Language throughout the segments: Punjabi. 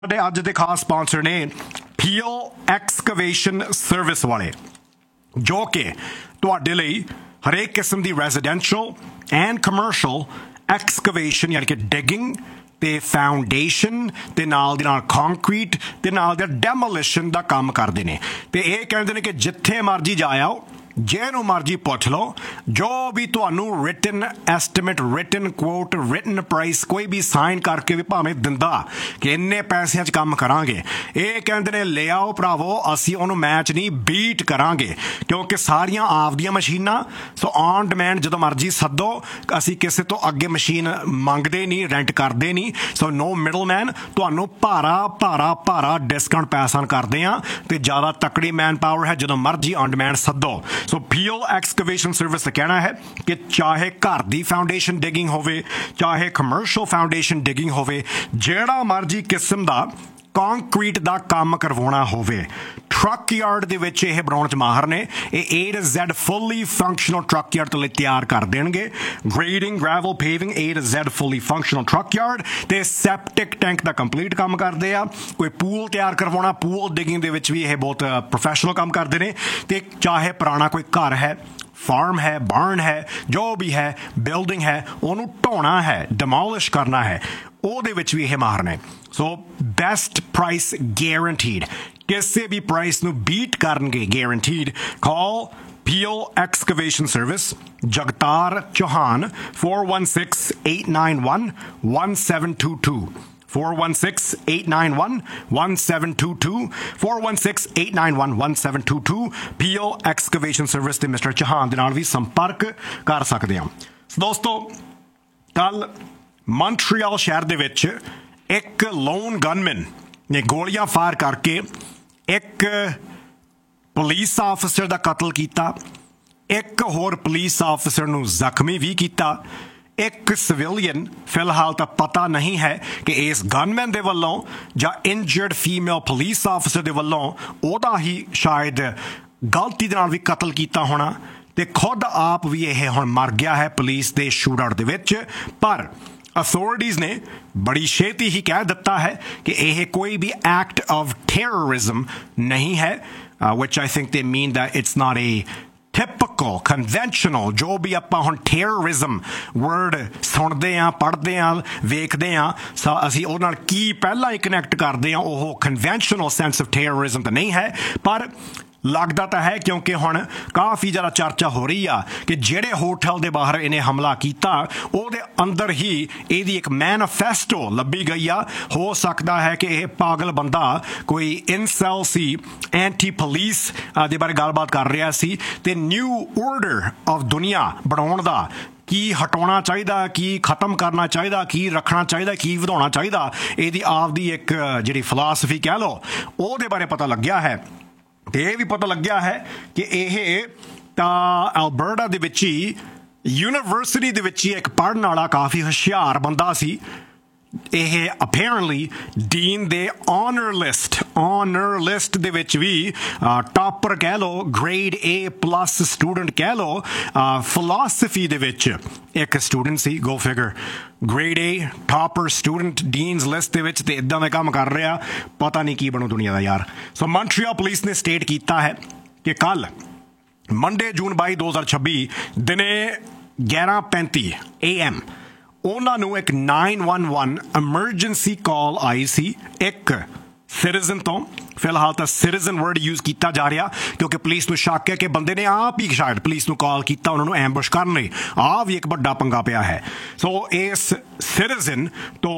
ਸਾਡੇ ਅੱਜ ਦੇ ਖਾਸ ਸਪਾਂਸਰ ਨੇ ਪੀਓ ਐਕਸਕੇਵੇਸ਼ਨ ਸਰਵਿਸ ਵਾਲੇ, ਜੋ ਕਿ ਤੁਹਾਡੇ ਲਈ ਹਰੇਕ ਕਿਸਮ ਦੀ ਰੈਜ਼ੀਡੈਂਸ਼ੀਅਲ ਐਂਡ ਕਮਰਸ਼ੀਅਲ ਐਕਸਕੇਵੇਸ਼ਨ ਯਾਨੀ ਕਿ ਡਿਗਿੰਗ ਤੇ ਫਾਊਂਡੇਸ਼ਨ ਤੇ ਨਾਲ ਦੀ ਨਾਲ ਕੰਕਰੀਟ ਤੇ ਨਾਲ ਦੇ ਡੈਮੋਲੀਸ਼ਨ ਦਾ ਕੰਮ ਕਰਦੇ ਨੇ। ਤੇ ਇਹ ਕਹਿੰਦੇ ਨੇ ਕਿ ਜਿੱਥੇ ਮਰਜ਼ੀ ਜਾ ਆਓ, ਜਿਹਨੂੰ ਮਰਜ਼ੀ ਪੁੱਛ ਲਓ, ਜੋ ਵੀ ਤੁਹਾਨੂੰ written estimate, written ਕੁਓਟ, written price ਕੋਈ ਵੀ ਸਾਈਨ ਕਰਕੇ ਵੀ ਭਾਵੇਂ ਦਿੰਦਾ ਕਿ ਇੰਨੇ ਪੈਸਿਆਂ 'ਚ ਕੰਮ ਕਰਾਂਗੇ, ਇਹ ਕਹਿੰਦੇ ਨੇ ਲੈ ਆਓ ਭਰਾਵੋ, ਅਸੀਂ ਉਹਨੂੰ ਮੈਚ ਨਹੀਂ ਬੀਟ ਕਰਾਂਗੇ, ਕਿਉਂਕਿ ਸਾਰੀਆਂ ਆਪਦੀਆਂ ਮਸ਼ੀਨਾਂ। ਸੋ ਔਨ ਡਿਮਾਂਡ ਜਦੋਂ ਮਰਜ਼ੀ ਸੱਦੋ, ਅਸੀਂ ਕਿਸੇ ਤੋਂ ਅੱਗੇ ਮਸ਼ੀਨ ਮੰਗਦੇ ਨਹੀਂ, ਰੈਂਟ ਕਰਦੇ ਨਹੀਂ। ਸੋ ਨੋ ਮਿਡਲ ਮੈਨ, ਤੁਹਾਨੂੰ ਭਾਰਾ ਡਿਸਕਾਊਂਟ ਪੈਸਾ ਕਰਦੇ ਆ ਤੇ ਜ਼ਿਆਦਾ ਤਕੜੀ ਮੈਨ ਪਾਵਰ ਹੈ। ਜਦੋਂ ਮਰਜ਼ੀ ਔਨ ਡਿਮਾਂਡ ਸੱਦੋ। ਸੋ ਪੀਓ ਐਕਸਕੇਵੇਸ਼ਨ ਸਰਵਿਸ ਦਾ ਕਹਿਣਾ ਹੈ ਕਿ ਚਾਹੇ ਘਰ ਦੀ ਫਾਊਂਡੇਸ਼ਨ ਡਿਗਿੰਗ ਹੋਵੇ, ਚਾਹੇ ਕਮਰਸ਼ੀਅਲ ਫਾਊਂਡੇਸ਼ਨ ਡਿਗਿੰਗ ਹੋਵੇ, ਜਿਹੜਾ ਮਰਜ਼ੀ ਕਿਸਮ ਦਾ ਕੰਕਰੀਟ ਦਾ ਕੰਮ ਕਰਵਾਉਣਾ ਹੋਵੇ, ਟਰੱਕ ਯਾਰਡ ਦੇ ਵਿੱਚ ਇਹ ਬਣਾਉਣ 'ਚ ਮਾਹਰ ਨੇ। ਇਹ A to Z fully functional truck yard ਲਈ ਤਿਆਰ ਕਰ ਦੇਣਗੇ। Grading, gravel, ਪੇਵਿੰਗ, A to Z fully functional truck yard ਤੇ ਸੈਪਟਿਕ ਟੈਂਕ ਦਾ ਕੰਪਲੀਟ ਕੰਮ ਕਰਦੇ ਆ। ਕੋਈ ਪੂਲ ਤਿਆਰ ਕਰਵਾਉਣਾ, ਪੂਲ ਡਿਗਿੰਗ ਦੇ ਵਿੱਚ ਵੀ ਇਹ ਬਹੁਤ ਪ੍ਰੋਫੈਸ਼ਨਲ ਕੰਮ ਕਰਦੇ ਨੇ। ਤੇ ਚਾਹੇ ਪੁਰਾਣਾ ਕੋਈ ਘਰ ਹੈ, ਫਾਰਮ ਹੈ, ਬਾਰਨ ਹੈ, ਜੋ ਵੀ ਹੈ, ਬਿਲਡਿੰਗ ਹੈ, ਉਹਨੂੰ ਢਾਉਣਾ ਹੈ, ਡਿਮੋਲਿਸ਼ ਕਰਨਾ ਹੈ, ਉਹਦੇ ਵਿੱਚ ਵੀ ਇਹ ਮਾਹਰ ਨੇ। ਸੋ ਬੈਸਟ ਪ੍ਰਾਈਸ ਗੈਰੰਟੀਡ, ਕਿਸੇ ਵੀ ਪ੍ਰਾਈਸ ਨੂੰ ਬੀਟ ਕਰਨਗੇ ਗੈਰੰਟੀਡ। ਕਾਲ ਪੀਓ ਐਕਸਕੇਵੇਸ਼ਨ ਸਰਵਿਸ, ਜਗਤਾਰ ਚੌਹਾਨ, 416-891-1722 416-891-1722 416-891-1722 ਪੀਓ ਐਕਸਕੇਵੇਸ਼ਨ ਸਰਵਿਸ ਤੇ ਮਿਸਟਰ ਚੌਹਾਨ ਦੇ ਨਾਲ ਵੀ ਸੰਪਰਕ ਕਰ ਸਕਦੇ ਹਾਂ। ਦੋਸਤੋ, ਕੱਲ ਮੌਂਟਰੀਅਲ ਸ਼ਹਿਰ ਦੇ ਵਿੱਚ ਇੱਕ ਲੋਨ ਗਨਮੈਨ ਨੇ ਗੋਲੀਆਂ ਫਾਇਰ ਕਰਕੇ ਇੱਕ ਪੁਲਿਸ ਆਫਿਸਰ ਦਾ ਕਤਲ ਕੀਤਾ, ਇੱਕ ਹੋਰ ਪੁਲਿਸ ਆਫਿਸਰ ਨੂੰ ਜ਼ਖਮੀ ਵੀ ਕੀਤਾ। ਇੱਕ ਸਿਵਿਲੀਅਨ ਫਿਲਹਾਲ ਤਾਂ ਪਤਾ ਨਹੀਂ ਹੈ ਕਿ ਇਸ ਗਨਮੈਨ ਦੇ ਵੱਲੋਂ ਜਾਂ ਇੰਜਰਡ ਫੀਮੇਲ ਪੁਲਿਸ ਆਫਿਸਰ ਦੇ ਵੱਲੋਂ ਉਹਦਾ ਹੀ ਸ਼ਾਇਦ ਗਲਤੀ ਦੇ ਨਾਲ ਵੀ ਕਤਲ ਕੀਤਾ ਹੋਣਾ, ਤੇ ਖੁਦ ਆਪ ਵੀ ਇਹ ਹੁਣ ਮਰ ਗਿਆ ਹੈ ਪੁਲਿਸ ਦੇ ਸ਼ੂਟਆਊਟ ਦੇ ਵਿੱਚ। ਪਰ ਅਥਾਰਟੀਜ਼ ਨੇ ਬੜੀ ਛੇਤੀ ਹੀ ਕਹਿ ਦਿੱਤਾ ਹੈ ਕਿ ਇਹ ਕੋਈ ਵੀ ਐਕਟ ਆਫ ਟੈਰਰਿਜ਼ਮ ਨਹੀਂ ਹੈ, which I think they mean that it's not a typical, conventional, ਜੋ ਵੀ ਆਪਾਂ ਹੁਣ terrorism word ਸੁਣਦੇ ਹਾਂ, ਪੜ੍ਹਦੇ ਹਾਂ, ਵੇਖਦੇ ਹਾਂ, ਅਸੀਂ ਉਹਦੇ ਨਾਲ ਕੀ ਪਹਿਲਾਂ ਹੀ ਕਨੈਕਟ ਕਰਦੇ ਹਾਂ, ਉਹ conventional sense of terrorism ਤਾਂ ਨਹੀਂ ਹੈ। ਪਰ ਲੱਗਦਾ ਤਾਂ ਹੈ, ਕਿਉਂਕਿ ਹੁਣ ਕਾਫੀ ਜ਼ਿਆਦਾ ਚਰਚਾ ਹੋ ਰਹੀ ਆ ਕਿ ਜਿਹੜੇ ਹੋਟਲ ਦੇ ਬਾਹਰ ਇਹਨੇ ਹਮਲਾ ਕੀਤਾ ਉਹਦੇ ਅੰਦਰ ਹੀ ਇਹਦੀ ਇੱਕ ਮੈਨੀਫੈਸਟੋ ਲੱਭੀ ਗਈ ਆ। ਹੋ ਸਕਦਾ ਹੈ ਕਿ ਇਹ ਪਾਗਲ ਬੰਦਾ ਕੋਈ ਇਨਸੈਲ ਸੀ, ਐਂਟੀ ਪੁਲਿਸ ਦੇ ਬਾਰੇ ਗੱਲਬਾਤ ਕਰ ਰਿਹਾ ਸੀ, ਤੇ ਨਿਊ ਆਰਡਰ ਆਫ ਦੁਨੀਆ ਬਣਾਉਣ ਦਾ, ਕੀ ਹਟਾਉਣਾ ਚਾਹੀਦਾ, ਕੀ ਖਤਮ ਕਰਨਾ ਚਾਹੀਦਾ, ਕੀ ਰੱਖਣਾ ਚਾਹੀਦਾ, ਕੀ ਵਧਾਉਣਾ ਚਾਹੀਦਾ, ਇਹਦੀ ਆਪਦੀ ਇੱਕ ਜਿਹੜੀ ਫਿਲਾਸਫੀ ਕਹਿ ਲਓ, ਉਹਦੇ ਬਾਰੇ ਪਤਾ ਲੱਗਿਆ ਹੈ। ਤੇ ਇਹ ਵੀ ਪਤਾ ਲੱਗਿਆ ਹੈ ਕਿ ਇਹ ਤਾਂ ਐਲਬਰਟਾ ਦੇ ਵਿੱਚ ਹੀ, ਯੂਨੀਵਰਸਿਟੀ ਦੇ ਵਿੱਚ ਹੀ ਇੱਕ ਪੜ੍ਹਨ ਵਾਲਾ ਕਾਫੀ ਹੁਸ਼ਿਆਰ ਬੰਦਾ ਸੀ। ਇਹ ਅਪੇਰੈਂਟਲੀ ਡੀਨ ਦੇ ਆਨਰ ਲਿਸਟ ਦੇ ਵਿੱਚ ਵੀ ਟਾਪਰ ਕਹਿ ਲਓ, ਗ੍ਰੇਡ A+ ਸਟੂਡੈਂਟ ਕਹਿ ਲਓ, ਫਿਲਾਸਫੀ ਦੇ ਵਿੱਚ ਇੱਕ student C. Go figure, grade A topper student ਡੀਨਸ list ਦੇ ਵਿੱਚ, ਤੇ ਇਦਾਂ ਦਾ ਕੰਮ ਕਰ ਰਿਹਾ, ਪਤਾ ਨਹੀਂ ਕੀ ਬਣੂ ਦੁਨੀਆ ਦਾ ਯਾਰ। ਸੋ ਮੌਂਟਰੀਅਲ ਪੁਲਿਸ ਨੇ ਸਟੇਟ ਕੀਤਾ ਹੈ ਕਿ ਕੱਲ ਮੰਡੇ ਜੂਨ 22, 2026 ਦਿਨੇ 11:35 AM ਉਹਨਾਂ ਨੂੰ ਇੱਕ 911 ਐਮਰਜੈਂਸੀ ਕਾਲ ਆਈ ਸੀ ਇੱਕ ਸਿਟੀਜ਼ਨ ਤੋਂ। ਫਿਲਹਾਲ ਤਾਂ ਸਿਟੀਜ਼ਨ ਵਰਡ ਯੂਜ਼ ਕੀਤਾ ਜਾ ਰਿਹਾ ਕਿਉਂਕਿ ਪੁਲਿਸ ਨੂੰ ਸ਼ੱਕ ਹੈ ਕਿ ਬੰਦੇ ਨੇ ਆਪ ਹੀ ਸ਼ਾਇਦ ਪੁਲਿਸ ਨੂੰ ਕਾਲ ਕੀਤਾ ਉਹਨਾਂ ਨੂੰ ਐਂਬੁਸ਼ ਕਰਨ ਲਈ। ਆਹ ਵੀ ਇੱਕ ਵੱਡਾ ਪੰਗਾ ਪਿਆ ਹੈ। ਸੋ ਇਸ ਸਿਟੀਜ਼ਨ ਤੋਂ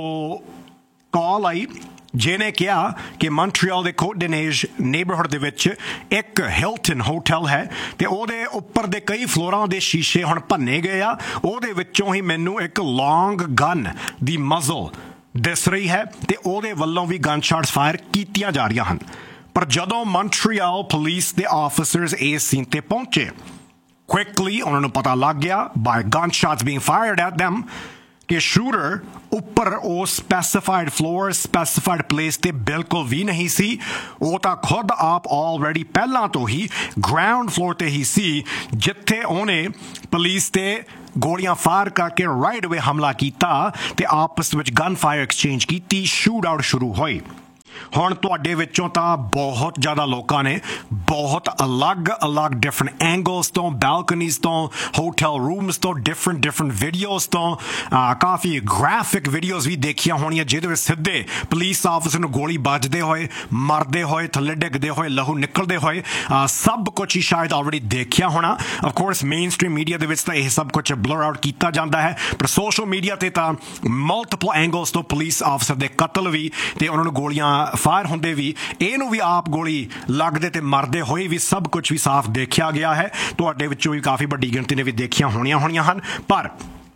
ਕਾਲ ਆਈ ਜਿਹਨੇ ਕਿਹਾ ਕਿ ਮੌਂਟਰੀਅਲ ਦੇ ਕੋਟਡੇਨੇਜ ਨੇਬਰਹੁੱਡ ਦੇ ਵਿੱਚ ਇੱਕ ਹਿਲਟਨ ਹੋਟਲ ਹੈ ਤੇ ਉਹਦੇ ਉੱਪਰ ਦੇ ਕਈ ਫਲੋਰਾਂ ਦੇ ਸ਼ੀਸ਼ੇ ਹੁਣ ਭੰਨੇ ਗਏ ਆ। ਉਹਦੇ ਵਿੱਚੋਂ ਹੀ ਮੈਨੂੰ ਇੱਕ ਲੌਂਗ ਗਨ ਦੀ ਮਜ਼ਲ ਦਿਸ ਰਹੀ ਹੈ ਤੇ ਉਹਦੇ ਵੱਲੋਂ ਵੀ ਗਨ ਸ਼ਾਟਸ ਫਾਇਰ ਕੀਤੀਆਂ ਜਾ ਰਹੀਆਂ ਹਨ। ਪਰ ਜਦੋਂ ਮੌਂਟਰੀਅਲ ਪੁਲਿਸ ਦੇ ਆਫਿਸਰਸ ਇਸ ਸੀਨ ਤੇ ਪਹੁੰਚੇ, ਕੁਇਕਲੀ ਉਹਨਾਂ ਨੂੰ ਪਤਾ ਲੱਗ ਗਿਆ ਬਾਈ gun shots being fired at them ਕਿ ਸ਼ੂਟਰ ਉੱਪਰ ਉਹ ਸਪੈਸੀਫਾਈਡ ਫਲੋਰ, ਸਪੈਸੀਫਾਈਡ ਪਲੇਸ ਤੇ ਬਿਲਕੁਲ ਵੀ ਨਹੀਂ ਸੀ। ਉਹ ਤਾਂ ਖੁਦ ਆਪ ਆਲਰੇਡੀ ਪਹਿਲਾਂ ਤੋਂ ਹੀ ਗਰਾਊਂਡ ਫਲੋਰ ਤੇ ਹੀ ਸੀ, ਜਿੱਥੇ ਉਹਨੇ ਪੁਲਿਸ ਤੇ ਗੋਲੀਆਂ ਫਾਇਰ ਕਰਕੇ ਰਾਈਟ ਅਵੇ ਹਮਲਾ ਕੀਤਾ ਤੇ ਆਪਸ ਵਿੱਚ ਗਨ ਫਾਇਰ ਐਕਸਚੇਂਜ ਕੀਤੀ। ਸ਼ੂਟ ਆਊਟ ਸ਼ੁਰੂ ਹੋਈ। ਹੁਣ ਤੁਹਾਡੇ ਵਿੱਚੋਂ ਤਾਂ ਬਹੁਤ ਜ਼ਿਆਦਾ ਲੋਕਾਂ ਨੇ ਬਹੁਤ ਅਲੱਗ ਡਿਫਰੈਂਟ ਐਂਗਲਸ ਤੋਂ, ਬਾਲਕਨੀਜ਼ ਤੋਂ, ਹੋਟਲ ਰੂਮਸ ਤੋਂ, ਡਿਫਰੈਂਟ ਵੀਡੀਓਜ਼ ਤੋਂ ਕਾਫੀ ਗ੍ਰਾਫਿਕ ਵੀਡੀਓਜ਼ ਵੀ ਦੇਖੀਆਂ ਹੋਣੀਆਂ ਜਿਹਦੇ ਵਿੱਚ ਸਿੱਧੇ ਪੁਲਿਸ ਆਫਿਸਰ ਨੂੰ ਗੋਲੀ ਵੱਜਦੇ ਹੋਏ, ਮਰਦੇ ਹੋਏ, ਥੱਲੇ ਡਿੱਗਦੇ ਹੋਏ, ਲਹੂ ਨਿਕਲਦੇ ਹੋਏ, ਸਭ ਕੁਝ ਹੀ ਸ਼ਾਇਦ ਆਲਰੇਡੀ ਦੇਖਿਆ ਹੋਣਾ। Of course main stream media ਦੇ ਵਿੱਚ ਤਾਂ ਇਹ ਸਭ ਕੁਝ ਬਲਰ ਆਊਟ ਕੀਤਾ ਜਾਂਦਾ ਹੈ, ਪਰ ਸੋਸ਼ਲ ਮੀਡੀਆ ਤੇ ਤਾਂ ਮਲਟੀਪਲ ਐਂਗਲਸ ਤੋਂ ਪੁਲਿਸ ਆਫਿਸਰ ਦੇ ਕਤਲ ਵੀ ਤੇ ਉਹਨਾਂ ਨੂੰ ਗੋਲੀਆਂ ਫਾਇਰ ਹੁੰਦੇ ਵੀ, ਇਹਨੂੰ ਵੀ ਆਪ ਗੋਲੀ ਲੱਗਦੇ ਤੇ ਮਰਦੇ ਹੋਏ ਵੀ ਸਭ ਕੁਝ ਵੀ ਸਾਫ਼ ਦੇਖਿਆ ਗਿਆ ਹੈ। ਤੁਹਾਡੇ ਵਿੱਚੋਂ ਵੀ ਕਾਫੀ ਵੱਡੀ ਗਿਣਤੀ ਨੇ ਵੀ ਦੇਖੀਆਂ ਹੋਣੀਆਂ ਹਨ। ਪਰ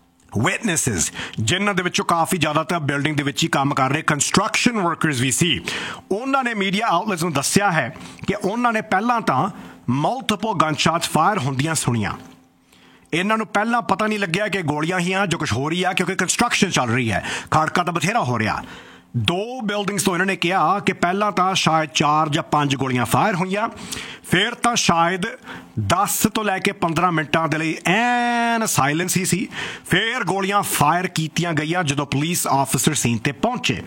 ਵਿਟਨੈਸਿਸ ਜਿਨ੍ਹਾਂ ਦੇ ਵਿੱਚੋਂ ਕਾਫੀ ਜ਼ਿਆਦਾਤਰ ਬਿਲਡਿੰਗ ਦੇ ਵਿੱਚ ਹੀ ਕੰਮ ਕਰ ਰਹੇ ਕੰਸਟਰਕਸ਼ਨ ਵਰਕਰਸ ਵੀ ਸੀ, ਉਹਨਾਂ ਨੇ ਮੀਡੀਆ ਆਊਟਲੈਟਸ ਨੂੰ ਦੱਸਿਆ ਹੈ ਕਿ ਉਹਨਾਂ ਨੇ ਪਹਿਲਾਂ ਤਾਂ ਮਲਟੀਪਲ ਗਨਸ਼ਾਟਸ ਫਾਇਰ ਹੁੰਦੀਆਂ ਸੁਣੀਆਂ। ਇਹਨਾਂ ਨੂੰ ਪਹਿਲਾਂ ਪਤਾ ਨਹੀਂ ਲੱਗਿਆ ਕਿ ਗੋਲੀਆਂ ਹੀ ਆ ਜੋ ਕੁਝ ਹੋ ਰਹੀ ਆ, ਕਿਉਂਕਿ ਕੰਸਟਰਕਸ਼ਨ ਚੱਲ ਰਹੀ ਹੈ, ਖੜਕਾ ਤਾਂ ਬਥੇਰਾ ਹੋ ਰਿਹਾ। 2 ਬਿਲਡਿੰਗਸ ਤੋਂ ਇਹਨਾਂ ਨੇ ਕਿਹਾ ਕਿ ਪਹਿਲਾਂ ਤਾਂ ਸ਼ਾਇਦ 4 ਜਾਂ 5 ਗੋਲੀਆਂ ਫਾਇਰ ਹੋਈਆਂ, ਫਿਰ ਤਾਂ ਸ਼ਾਇਦ 10 ਤੋਂ ਲੈ ਕੇ 15 ਮਿੰਟਾਂ ਦੇ ਲਈ ਐਨ ਸਾਇਲੈਂਸ ਹੀ ਸੀ, ਫਿਰ ਗੋਲੀਆਂ ਫਾਇਰ ਕੀਤੀਆਂ ਗਈਆਂ ਜਦੋਂ ਪੁਲਿਸ ਆਫਿਸਰ ਸੀਨ ਤੇ ਪਹੁੰਚੇ।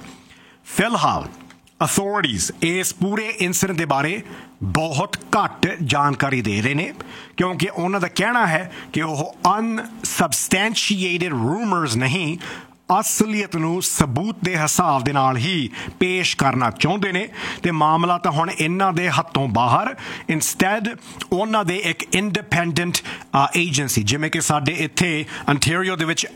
ਫਿਲਹਾਲ ਅਥਾਰਟੀਜ਼ ਇਸ ਪੂਰੇ ਇਨਸੀਡੈਂਟ ਦੇ ਬਾਰੇ ਬਹੁਤ ਘੱਟ ਜਾਣਕਾਰੀ ਦੇ ਰਹੇ ਨੇ, ਕਿਉਂਕਿ ਉਹਨਾਂ ਦਾ ਕਹਿਣਾ ਹੈ ਕਿ ਉਹ ਅਨਸਬਸਟੈਂਸ਼ੀਏਟਡ ਰੂਮਰਸ ਨਹੀਂ, ਅਸਲੀਅਤ ਨੂੰ ਸਬੂਤ ਦੇ ਹਿਸਾਬ ਦੇ ਨਾਲ ਹੀ ਪੇਸ਼ ਕਰਨਾ ਚਾਹੁੰਦੇ ਨੇ ਤੇ ਮਾਮਲਾ ਤਾਂ ਹੁਣ ਇਹਨਾਂ ਦੇ ਹੱਥੋਂ ਬਾਹਰ। ਇੰਸਟੈਡ ਉਹਨਾਂ ਦੇ ਇੱਕ ਇੰਡੀਪੈਂਡੈਂਟ ਏਜੰਸੀ, ਜਿਵੇਂ ਕਿ ਸਾਡੇ ਇੱਥੇ ਅੰਟੈਰੀਓ ਦੇ ਵਿੱਚ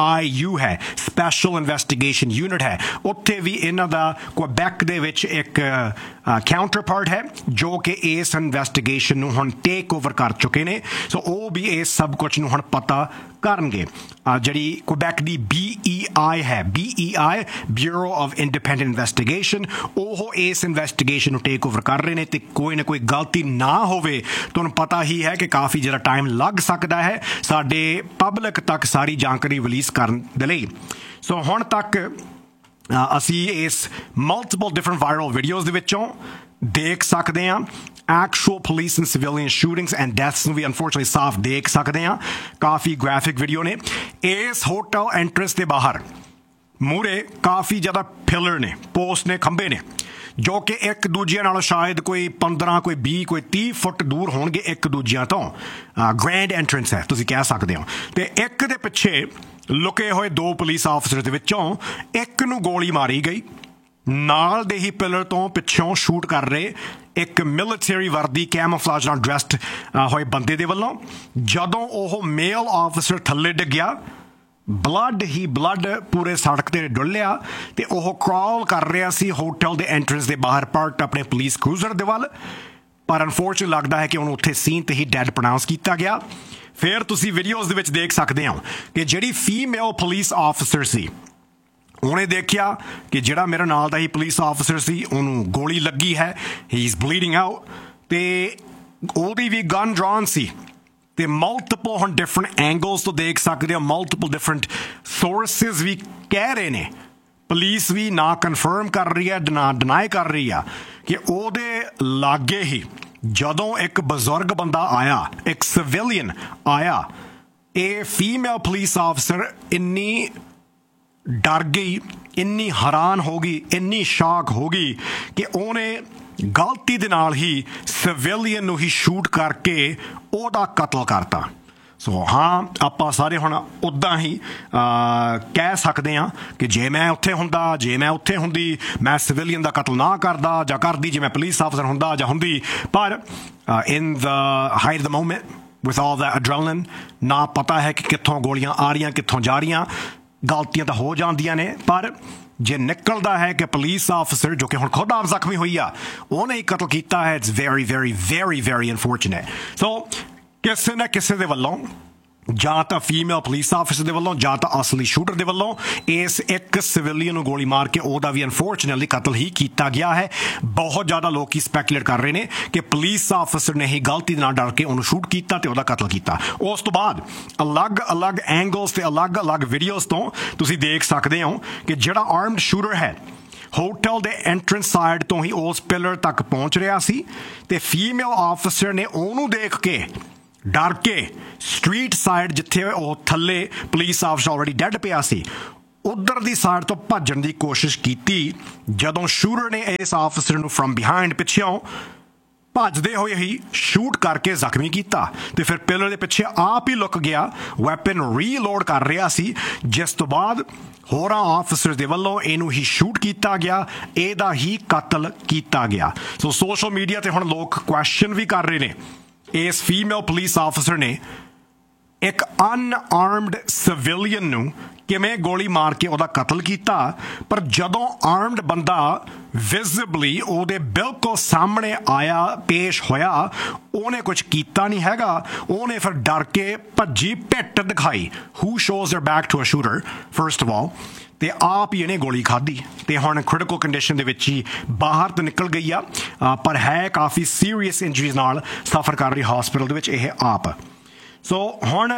SIU ਹੈ, ਸਪੈਸ਼ਲ ਇਨਵੈਸਟੀਗੇਸ਼ਨ ਯੂਨਿਟ ਹੈ, ਉੱਥੇ ਵੀ ਇਹਨਾਂ ਦਾ ਕੁਬੈਕ ਦੇ ਵਿੱਚ ਇੱਕ ਕਾਊਂਟਰ ਪਾਰਟ ਹੈ ਜੋ ਕਿ ਇਸ ਇਨਵੈਸਟੀਗੇਸ਼ਨ ਨੂੰ ਹੁਣ ਟੇਕ ਓਵਰ ਕਰ ਚੁੱਕੇ ਨੇ। ਸੋ ਉਹ ਵੀ ਇਸ ਸਭ ਕੁਝ ਨੂੰ ਹੁਣ ਪਤਾ ਕਰਨਗੇ। ਜਿਹੜੀ ਕੁਬੈਕ ਦੀ BEI ਹੈ, BEI bureau of independent investigation, ਉਹ ਇਸ ਇਨਵੈਸਟੀਗੇਸ਼ਨ ਨੂੰ ਟੇਕ ਓਵਰ ਕਰ ਰਹੇ ਨੇ ਤੇ ਕੋਈ ਨਾ ਕੋਈ ਗਲਤੀ ਨਾ ਹੋਵੇ। ਤੁਹਾਨੂੰ ਪਤਾ ਹੀ ਹੈ ਕਿ ਕਾਫੀ ਜ਼ਿਆਦਾ ਟਾਈਮ ਲੱਗ ਸਕਦਾ ਹੈ ਸਾਡੇ ਪਬਲਿਕ ਤੱਕ ਸਾਰੀ ਜਾਣਕਾਰੀ ਰਿਲੀਜ਼ ਕਰਨ ਦੇ ਲਈ। ਸੋ ਹੁਣ ਤੱਕ ਅਸੀਂ ਇਸ ਮਲਟੀਪਲ ਡਿਫਰੈਂਟ ਵਾਇਰਲ ਵੀਡੀਓਜ਼ ਦੇ ਵਿੱਚੋਂ ਦੇਖ ਸਕਦੇ ਹਾਂ actual police and civilian shootings and deaths ਨੂੰ ਵੀ unfortunately ਸਾਫ਼ ਦੇਖ ਸਕਦੇ ਹਾਂ। ਕਾਫੀ ਗ੍ਰਾਫਿਕ ਵੀਡੀਓ ਨੇ। ਇਸ ਹੋਟਲ ਐਂਟਰੈਂਸ ਦੇ ਬਾਹਰ ਮੂਹਰੇ ਕਾਫੀ ਜ਼ਿਆਦਾ ਪਿਲਰ ਨੇ, ਪੋਸਟ ਨੇ, ਖੰਭੇ ਨੇ, ਜੋ ਕਿ ਇੱਕ ਦੂਜਿਆਂ ਨਾਲੋਂ ਸ਼ਾਇਦ ਕੋਈ 15, ਕੋਈ 20, ਕੋਈ 30 ਫੁੱਟ ਦੂਰ ਹੋਣਗੇ ਇੱਕ ਦੂਜਿਆਂ ਤੋਂ। ਗ੍ਰੈਂਡ ਐਂਟਰੈਂਸ ਹੈ ਤੁਸੀਂ ਕਹਿ ਸਕਦੇ ਹੋ। ਤੇ ਇੱਕ ਦੇ ਪਿੱਛੇ ਲੁਕੇ ਹੋਏ 2 ਪੁਲਿਸ ਆਫਿਸਰ ਦੇ ਵਿੱਚੋਂ ਇੱਕ ਨੂੰ ਗੋਲੀ ਮਾਰੀ ਗਈ, ਨਾਲ ਦੇ ਹੀ ਪਿਲਰ ਤੋਂ ਪਿੱਛੋਂ ਸ਼ੂਟ ਕਰ ਰਹੇ ਇੱਕ ਮਿਲਟਰੀ ਵਰਦੀ ਕੈਮੋਫਲਾਜ ਨਾਲ ਡਰੈਸਡ ਹੋਏ ਬੰਦੇ ਦੇ ਵੱਲੋਂ। ਜਦੋਂ ਉਹ ਮੇਲ ਆਫਿਸਰ ਥੱਲੇ ਡਿੱਗਿਆ, ਬਲੱਡ ਹੀ ਬਲੱਡ ਪੂਰੇ ਸੜਕ ਤੇ ਡੁੱਲਿਆ ਤੇ ਉਹ ਕ੍ਰਾਲ ਕਰ ਰਿਹਾ ਸੀ ਹੋਟਲ ਦੇ ਐਂਟਰੈਂਸ ਦੇ ਬਾਹਰ ਪਾਰਕਡ ਆਪਣੇ ਪੁਲਿਸ ਕਰੂਜ਼ਰ ਦੇ ਵੱਲ। ਪਰ ਅਨਫੋਰਚੂਨੇਟਲੀ ਲੱਗਦਾ ਹੈ ਕਿ ਉਹਨੂੰ ਉੱਥੇ ਸੀਨ ਤੇ ਹੀ ਡੈਡ ਪ੍ਰੋਨਾਉਂਸ ਕੀਤਾ ਗਿਆ। ਫਿਰ ਤੁਸੀਂ ਵੀਡੀਓਜ਼ ਦੇ ਵਿੱਚ ਦੇਖ ਸਕਦੇ ਹੋ ਕਿ ਜਿਹੜੀ ਫੀਮੇਲ ਪੁਲਿਸ ਆਫਿਸਰ ਸੀ, ਉਹਨੇ ਦੇਖਿਆ ਕਿ ਜਿਹੜਾ ਮੇਰੇ ਨਾਲ ਦਾ ਹੀ ਪੁਲਿਸ ਆਫਿਸਰ ਸੀ ਉਹਨੂੰ ਗੋਲੀ ਲੱਗੀ ਹੈ, ਹੀ ਇਜ਼ ਬਲੀਡਿੰਗ ਆਊਟ, ਤੇ ਉਹਦੀ ਵੀ ਗਨ ਡਰਾਨ ਸੀ। ਤੇ ਮਲਟੀਪਲ ਹੁਣ ਡਿਫਰੈਂਟ ਐਂਗਲਸ ਤੋਂ ਦੇਖ ਸਕਦੇ ਹੋ, ਮਲਟੀਪਲ ਡਿਫਰੈਂਟ ਸੋਰਸਿਸ ਵੀ ਕਹਿ ਰਹੇ ਨੇ, ਪੁਲਿਸ ਵੀ ਨਾ ਕਨਫਰਮ ਕਰ ਰਹੀ ਹੈ ਨਾ ਡਿਨਾਈ ਕਰ ਰਹੀ ਆ ਕਿ ਉਹਦੇ ਲਾਗੇ ਹੀ ਜਦੋਂ ਇੱਕ ਬਜ਼ੁਰਗ ਬੰਦਾ ਆਇਆ, ਇੱਕ ਸਿਵਿਲੀਅਨ ਆਇਆ, ਇਹ ਫੀਮੇਲ ਪੁਲਿਸ ਆਫਿਸਰ ਇੰਨੀ ਡਰ ਗਈ, ਇੰਨੀ ਹੈਰਾਨ ਹੋ ਗਈ, ਇੰਨੀ ਸ਼ਾਕ ਹੋ ਗਈ ਕਿ ਉਹਨੇ ਗਲਤੀ ਦੇ ਨਾਲ ਹੀ ਸਿਵਿਲੀਅਨ ਨੂੰ ਹੀ ਸ਼ੂਟ ਕਰਕੇ ਉਹਦਾ ਕਤਲ ਕਰਤਾ। ਸੋ ਹਾਂ, ਆਪਾਂ ਸਾਰੇ ਹੁਣ ਉੱਦਾਂ ਹੀ ਕਹਿ ਸਕਦੇ ਹਾਂ ਕਿ ਜੇ ਮੈਂ ਉੱਥੇ ਹੁੰਦਾ, ਜੇ ਮੈਂ ਉੱਥੇ ਹੁੰਦੀ, ਮੈਂ ਸਿਵਿਲੀਅਨ ਦਾ ਕਤਲ ਨਾ ਕਰਦਾ ਜਾਂ ਕਰਦੀ, ਜੇ ਮੈਂ ਪੁਲਿਸ ਆਫਿਸਰ ਹੁੰਦਾ ਜਾਂ ਹੁੰਦੀ। ਪਰ ਇਨ ਦ ਹਾਈਟ ਦ ਮੋਮੈਂਟ ਵਿਥ ਆਲ ਦਾ ਐਡਰੇਨਲਿਨ, ਨਾ ਪਤਾ ਹੈ ਕਿ ਕਿੱਥੋਂ ਗੋਲੀਆਂ ਆ ਰਹੀਆਂ, ਕਿੱਥੋਂ ਜਾ ਰਹੀਆਂ, ਗਲਤੀਆਂ ਤਾਂ ਹੋ ਜਾਂਦੀਆਂ ਨੇ। ਪਰ ਜੇ ਨਿਕਲਦਾ ਹੈ ਕਿ ਪੁਲਿਸ ਆਫਿਸਰ ਜੋ ਕਿ ਹੁਣ ਖੁਦ ਆਪ ਜ਼ਖਮੀ ਹੋਈ ਆ, ਉਹਨੇ ਹੀ ਕਤਲ ਕੀਤਾ ਹੈ, it's very very very very unfortunate. ਸੋ ਕਿਸੇ ਨਾ ਕਿਸੇ ਦੇ ਵੱਲੋਂ, ਜਾਂ ਤਾਂ ਫੀਮੇਲ ਪੁਲਿਸ ਆਫਿਸਰ ਦੇ ਵੱਲੋਂ ਜਾਂ ਤਾਂ ਅਸਲੀ ਸ਼ੂਟਰ ਦੇ ਵੱਲੋਂ, ਇਸ ਇੱਕ ਸਿਵਿਲੀਅਨ ਨੂੰ ਗੋਲੀ ਮਾਰ ਕੇ ਉਹਦਾ ਵੀ ਅਨਫੋਰਚੂਨੇਟਲੀ ਕਤਲ ਹੀ ਕੀਤਾ ਗਿਆ ਹੈ। ਬਹੁਤ ਜ਼ਿਆਦਾ ਲੋਕ ਸਪੈਕੂਲੇਟ ਕਰ ਰਹੇ ਨੇ ਕਿ ਪੁਲਿਸ ਆਫਿਸਰ ਨੇ ਹੀ ਗਲਤੀ ਨਾਲ ਡਰ ਕੇ ਉਹਨੂੰ ਸ਼ੂਟ ਕੀਤਾ ਤੇ ਉਹਦਾ ਕਤਲ ਕੀਤਾ। ਉਸ ਤੋਂ ਬਾਅਦ ਅਲੱਗ-ਅਲੱਗ ਐਂਗਲਸ ਤੇ ਅਲੱਗ-ਅਲੱਗ ਵੀਡੀਓਜ਼ ਤੋਂ ਤੁਸੀਂ ਦੇਖ ਸਕਦੇ ਹੋ ਕਿ ਜਿਹੜਾ ਆਰਮਡ ਸ਼ੂਟਰ ਹੈ ਹੋਟਲ ਦੇ ਐਂਟਰੈਂਸ ਸਾਈਡ ਤੋਂ ਹੀ ਉਸ ਪਿਲਰ ਤੱਕ ਪਹੁੰਚ ਰਿਹਾ ਸੀ ਤੇ ਫੀਮੇਲ ਆਫਿਸਰ ਨੇ ਉਹਨੂੰ ਦੇਖ ਕੇ ਡਰ ਕੇ ਸਟਰੀਟ ਸਾਈਡ ਜਿੱਥੇ ਉਹ ਥੱਲੇ ਪੁਲਿਸ ਆਫਿਸਰ ਆਲਰੇਡੀ ਡੈਡ ਪਿਆ ਸੀ, ਉਧਰ ਦੀ ਸਾਈਡ ਤੋਂ ਭੱਜਣ ਦੀ ਕੋਸ਼ਿਸ਼ ਕੀਤੀ ਜਦੋਂ ਸ਼ੂਟਰ ਨੇ ਇਸ ਆਫਿਸਰ ਨੂੰ ਫਰਮ ਬਿਹਾਈਂਡ ਪਿੱਛੋਂ ਭੱਜਦੇ ਹੋਏ ਹੀ ਸ਼ੂਟ ਕਰਕੇ ਜ਼ਖਮੀ ਕੀਤਾ ਤੇ ਫਿਰ ਪਿਲਰ ਦੇ ਪਿੱਛੇ ਆਪ ਹੀ ਲੁਕ ਗਿਆ ਵੈਪਨ ਰੀਲੋਡ ਕਰ ਰਿਹਾ ਸੀ ਜਿਸ ਤੋਂ ਬਾਅਦ ਹੋਰਾਂ ਆਫਿਸਰ ਦੇ ਵੱਲੋਂ ਇਹਨੂੰ ਹੀ ਸ਼ੂਟ ਕੀਤਾ ਗਿਆ ਇਹਦਾ ਹੀ ਕਤਲ ਕੀਤਾ ਗਿਆ ਸੋ ਸੋਸ਼ਲ ਮੀਡੀਆ ਤੇ ਹੁਣ ਲੋਕ ਕੁਐਸਚਨ ਵੀ ਕਰ ਰਹੇ ਨੇ ਇਸ ਫੀਮੇਲ ਪੁਲਿਸ ਆਫਿਸਰ ਨੇ ਇੱਕ ਅਨਆਰਮਡ ਸਿਵਿਲੀਅਨ ਨੂੰ ਕਿਵੇਂ ਗੋਲੀ ਮਾਰ ਕੇ ਉਹਦਾ ਕਤਲ ਕੀਤਾ ਪਰ ਜਦੋਂ ਆਰਮਡ ਬੰਦਾ ਵਿਜ਼ਿਬਲੀ ਉਹਦੇ ਬਿਲਕੁਲ ਸਾਹਮਣੇ ਆਇਆ ਪੇਸ਼ ਹੋਇਆ ਉਹਨੇ ਕੁਝ ਕੀਤਾ ਨਹੀਂ ਹੈਗਾ ਉਹਨੇ ਫਿਰ ਡਰ ਕੇ ਭੱਜੀ ਪਿੱਠ ਦਿਖਾਈ ਹੂ shows there back to a shooter first of all ਤੇ ਆਪ ਹੀ ਇਹਨੇ ਗੋਲੀ ਖਾਧੀ ਤੇ ਹੁਣ ਕ੍ਰਿਟੀਕਲ ਕੰਡੀਸ਼ਨ ਦੇ ਵਿੱਚ ਹੀ ਬਾਹਰ ਤੋਂ ਨਿਕਲ ਗਈ ਆ ਪਰ ਹੈ ਕਾਫੀ ਸੀਰੀਅਸ ਇੰਜਰੀਜ਼ ਨਾਲ ਸਫਰ ਕਰ ਰਹੀ ਹਸਪੀਟਲ ਦੇ ਵਿੱਚ ਇਹ ਆਪ ਸੋ ਹੁਣ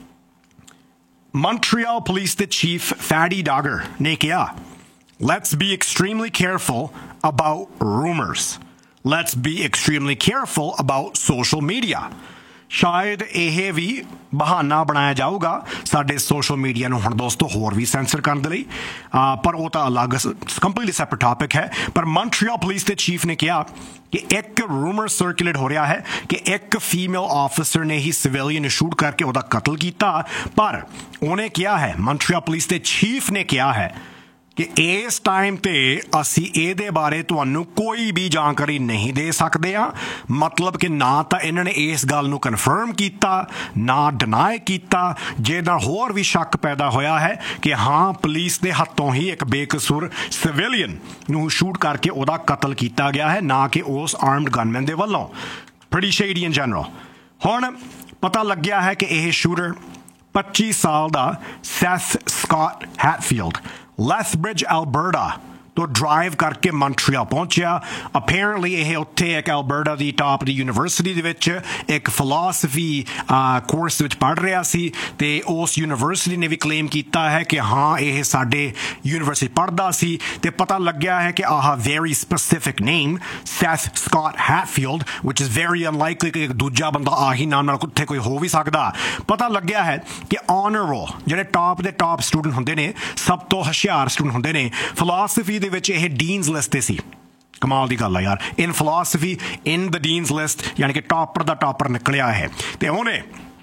Montreal Police the Chief Fadi Dagger ne kiya let's be extremely careful about rumors let's be extremely careful about social media ਸ਼ਾਇਦ ਇਹ ਵੀ ਬਹਾਨਾ ਬਣਾਇਆ ਜਾਊਗਾ ਸਾਡੇ ਸੋਸ਼ਲ ਮੀਡੀਆ ਨੂੰ ਹੁਣ ਦੋਸਤੋ ਹੋਰ ਵੀ ਸੈਂਸਰ ਕਰਨ ਦੇ ਲਈ ਪਰ ਉਹ ਤਾਂ ਅਲੱਗ ਕੰਪਲੀਟਲੀ ਸੈਪਰੇਟ ਟਾਪਿਕ ਹੈ ਪਰ ਮੌਂਟਰੀਅਲ ਪੁਲਿਸ ਦੇ ਚੀਫ ਨੇ ਕਿਹਾ ਕਿ ਇੱਕ ਰੂਮਰ ਸਰਕੂਲੇਟ ਹੋ ਰਿਹਾ ਹੈ ਕਿ ਇੱਕ ਫੀਮੇਲ ਆਫਿਸਰ ਨੇ ਹੀ ਸਿਵਿਲੀਅਨ ਨੂੰ ਸ਼ੂਟ ਕਰਕੇ ਉਹਦਾ ਕਤਲ ਕੀਤਾ ਪਰ ਉਹਨੇ ਕਿਹਾ ਹੈ ਮੌਂਟਰੀਅਲ ਪੁਲਿਸ ਦੇ ਚੀਫ ਨੇ ਕਿਹਾ ਹੈ ਕਿ ਇਸ ਟਾਈਮ ਤੇ ਅਸੀਂ ਇਹਦੇ ਬਾਰੇ ਤੁਹਾਨੂੰ ਕੋਈ ਵੀ ਜਾਣਕਾਰੀ ਨਹੀਂ ਦੇ ਸਕਦੇ ਆ ਮਤਲਬ ਕਿ ਨਾ ਤਾਂ ਇਹਨਾਂ ਨੇ ਇਸ ਗੱਲ ਨੂੰ ਕਨਫਰਮ ਕੀਤਾ ਨਾ ਡਿਨਾਈ ਕੀਤਾ ਜਿਹਦਾ ਹੋਰ ਵੀ ਸ਼ੱਕ ਪੈਦਾ ਹੋਇਆ ਹੈ ਕਿ ਹਾਂ ਪੁਲਿਸ ਦੇ ਹੱਥੋਂ ਹੀ ਇੱਕ ਬੇਕਸੂਰ ਸਿਵਿਲੀਅਨ ਨੂੰ ਸ਼ੂਟ ਕਰਕੇ ਉਹਦਾ ਕਤਲ ਕੀਤਾ ਗਿਆ ਹੈ ਨਾ ਕਿ ਉਸ ਆਰਮਡ ਗਨਮੈਨ ਦੇ ਵੱਲੋਂ pretty shady in general ਹੁਣ ਪਤਾ ਲੱਗਿਆ ਹੈ ਕਿ ਇਹ ਸ਼ੂਟਰ 25 ਸਾਲ ਦਾ Seth Scott Hatfield Lethbridge, Alberta ਤੋਂ ਡਰਾਈਵ ਕਰਕੇ ਮੌਂਟਰੀਅਲ ਪਹੁੰਚਿਆ ਅਪੈਰੈਂਟਲੀ ਇਹ ਉੱਥੇ ਇੱਕ ਐਲਬਰਟਾ ਦੀ ਟਾਪ ਦੀ ਯੂਨੀਵਰਸਿਟੀ ਦੇ ਵਿੱਚ ਇੱਕ ਫਿਲਾਸਫੀ ਕੋਰਸ ਵਿੱਚ ਪੜ੍ਹ ਰਿਹਾ ਸੀ ਤੇ ਉਸ ਯੂਨੀਵਰਸਿਟੀ ਨੇ ਵੀ ਕਲੇਮ ਕੀਤਾ ਹੈ ਕਿ ਹਾਂ ਇਹ ਸਾਡੇ ਯੂਨੀਵਰਸਿਟੀ ਪੜ੍ਹਦਾ ਸੀ ਤੇ ਪਤਾ ਲੱਗਿਆ ਹੈ ਕਿ ਆਹ very specific name Seth Scott Hatfield which is very ਅਨਲਾਈਕਲੀ ਕਿ ਇੱਕ ਦੂਜਾ ਬੰਦਾ ਆਹੀ ਨਾਮ ਨਾਲ ਉੱਥੇ ਕੋਈ ਹੋ ਵੀ ਸਕਦਾ ਪਤਾ ਲੱਗਿਆ ਹੈ ਕਿ ਆਨਰ ਰੋਲ ਜਿਹੜੇ ਟਾਪ ਦੇ ਟਾਪ ਸਟੂਡੈਂਟ ਹੁੰਦੇ ਨੇ ਸਭ ਤੋਂ ਹੁਸ਼ਿਆਰ ਸਟੂਡੈਂਟ ਹੁੰਦੇ ਨੇ ਫਿਲਾਸਫੀ ਦੇ ਵਿੱਚ ਇਹ ਡੀਨਸ ਲਿਸਟ ਤੇ ਸੀ ਕਮਾਲ ਦੀ ਗੱਲ ਆ ਯਾਰ ਇਨ ਫਿਲਾਸਫੀ ਇਨ ਦ ਡੀਨਸ ਲਿਸਟ ਯਾਨੀ ਕਿ ਟਾਪਰ ਦਾ ਟਾਪਰ ਨਿਕਲਿਆ ਹੈ ਤੇ ਉਹਨੇ